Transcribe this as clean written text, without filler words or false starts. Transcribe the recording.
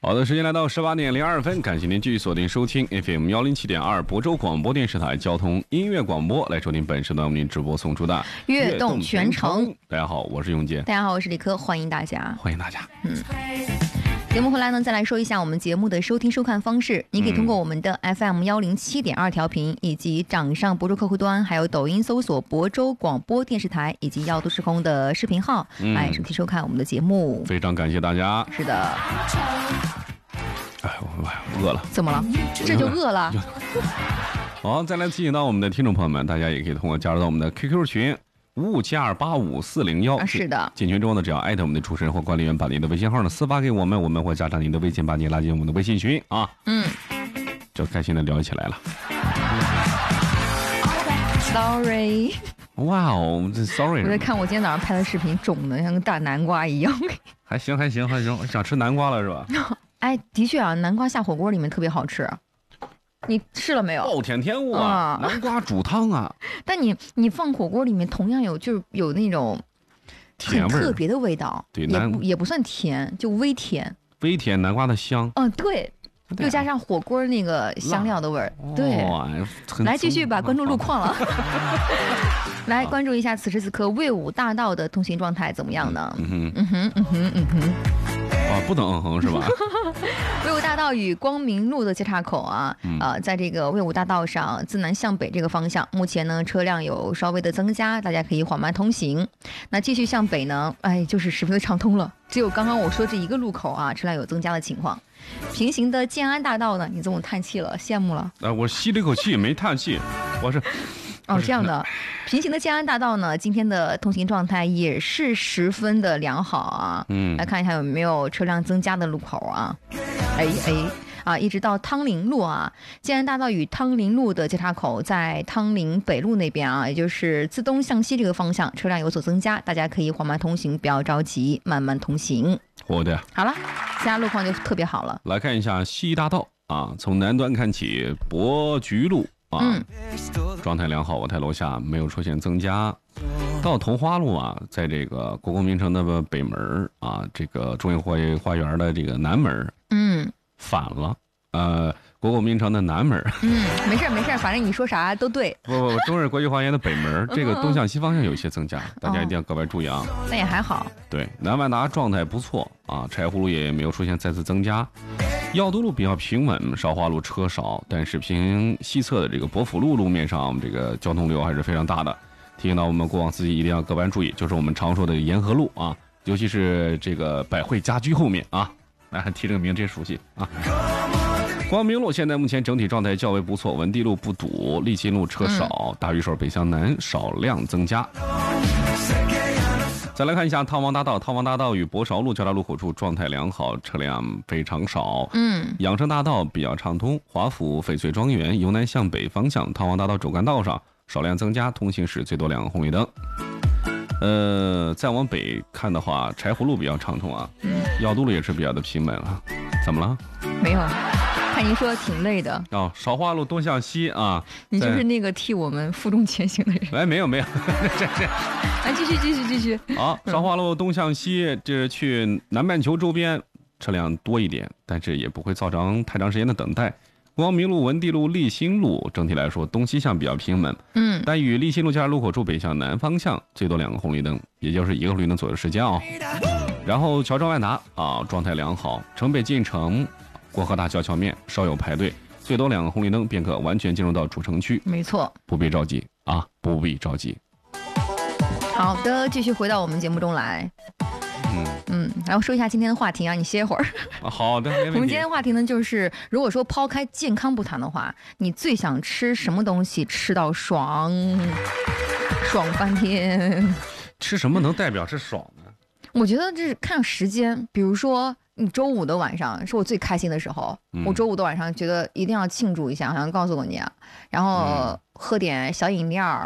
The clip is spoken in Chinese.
好的，时间来到18:02，感谢您继续锁定收听 FM 107.2亳州广播电视台交通音乐广播，来收听本时段为您直播送出的悦动全程。 大家好，我是永杰。 大家好，我是李科，欢迎大家。 欢迎大家。 节目回来呢，再来说一下我们节目的收听收看方式。你可以通过我们的 FM 107.2调频，以及掌上亳州客户端，还有抖音搜索亳州广播电视台以及耀都时空的视频号，来收听收看我们的节目。 非常感谢大家。 是的。 哎，我饿了。 怎么了？这就饿了。 好，再来提醒到我们的听众朋友们，大家也可以通过加入到我们的 QQ 群。5572854401， 是的。 进群之后呢，只要艾特我们的主持人或管理员，把您的微信号呢私发给我们，我们会加上您的微信，把您拉进我们的微信群啊。就开心的聊起来了。 Sorry。 哇哦，这 Sorry。 我在看我今天早上拍的视频，肿的像个大南瓜一样。 还行，想吃南瓜了是吧？ 哎，的确啊，南瓜下火锅里面特别好吃。你试了没有？ 暴殄天物啊！南瓜煮汤啊！ 但你放火锅里面同样就是有那种很特别的味道， 对， 也不算甜，就微甜。 微甜南瓜的香。 对，又加上火锅那个香料的味儿。对，来继续吧，关注路况了。来关注一下此时此刻魏武大道的通行状态怎么样呢？ 不能是吧？ 魏武大道与光明路的交叉口啊，在这个魏武大道上自南向北这个方向，目前呢车辆有稍微的增加，大家可以缓慢通行。那继续向北呢，就是十分的畅通了。只有刚刚我说这一个路口啊，车辆有增加的情况。平行的建安大道呢，你这么叹气了，羡慕了。 我吸了一口气，没叹气，我是。 这样的，平行的建安大道呢，今天的通行状态也是十分的良好啊。来看一下有没有车辆增加的路口啊。一直到汤林路啊，建安大道与汤林路的交叉口在汤林北路那边啊，也就是自东向西这个方向，车辆有所增加，大家可以缓慢通行，不要着急，慢慢通行。 好的， 好了，其他路况就特别好了。 来看一下西大道啊，从南端看起，博菊路。状态良好，我台楼下没有出现增加。到桐花路啊，在这个国共名城的北门啊，这个中业花园的这个南门，反了。国共名城的南门， 没事，反正你说啥都对。 不，中日国际花园的北门，这个东向西方向有一些增加，大家一定要格外注意啊。 那也还好。 对，南万达状态不错啊，柴胡路也没有出现再次增加。耀都路比较平稳，韶华路车少，但是平行西侧的这个博府路路面上，这个交通流还是非常大的。提醒到我们过往司机一定要格外注意，就是我们常说的沿河路啊，尤其是这个百汇家居后面啊，提这个名真熟悉啊。光明路现在目前整体状态较为不错，文地路不堵，立新路车少，大鱼手北向南少量增加。再来看一下汤王大道与博韶路交叉路口处状态良好，车辆非常少。养生大道比较畅通，华府翡翠庄园由南向北方向，汤王大道主干道上少量增加，通行时最多2个红绿灯。再往北看的话，柴胡路比较畅通啊，耀都路也是比较的平稳了。怎么了？没有。 看您说挺累的韶华路东向西啊， 你就是那个替我们负重前行的人。 没有， 继续。 好，韶华路东向西，这是去南半球周边车辆多一点，但是也不会造成太长时间的等待。光明路、文地路、立新路整体来说东西向比较平稳，但与立新路交叉路口处北向南方向最多2个红绿灯，也就是1个红绿灯左右的时间然后乔庄万达状态良好，城北进城。过河大桥桥面稍有排队，最多2个红绿灯便可完全进入到主城区。 没错， 不必着急啊，不必着急。 好的，继续回到我们节目中来。然后说一下今天的话题啊，你歇会儿。 好的，没问题。 我们今天的话题呢，就是如果说抛开健康不谈的话，你最想吃什么东西吃到爽翻天？ 吃什么能代表是爽呢？ 我觉得这是看时间，比如说你周五的晚上是我最开心的时候，我周五的晚上觉得一定要庆祝一下，好像告诉过你啊，然后喝点小饮料。